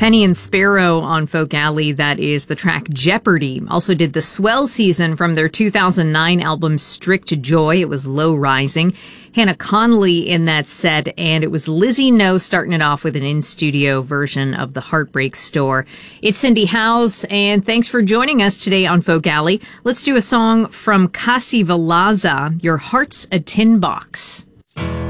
Penny and Sparrow on Folk Alley, that is the track Jeopardy. Also did the Swell Season from their 2009 album Strict Joy. It was Low Rising. Hannah Connolly in that set, and it was Lizzie No starting it off with an in-studio version of The Heartbreak Store. It's Cindy Howes, and thanks for joining us today on Folk Alley. Let's do a song from Kasi Valaza, Your Heart's a Tin Box.